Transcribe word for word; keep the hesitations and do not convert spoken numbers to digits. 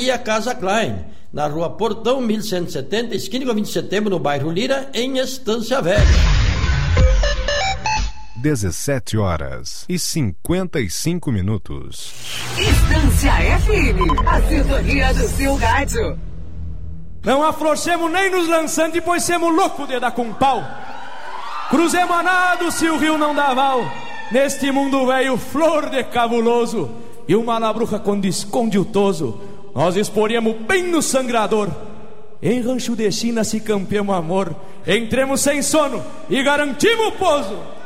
E a Casa Klein, na rua Portão mil cento e setenta, esquina com vinte de setembro, no bairro Lira, em Estância Velha. dezessete horas e cinquenta e cinco minutos. Estância F M, a sintonia do seu rádio. Não afrouxemos nem nos lançantes, pois semos loucos de dar com pau. Cruzemos a nado se o rio não dá val. Neste mundo velho, flor de cabuloso, e uma labruja quando esconde o toso, nós exporíamos bem no sangrador. Em rancho de China se campeamos amor, entremos sem sono e garantimos o pouso.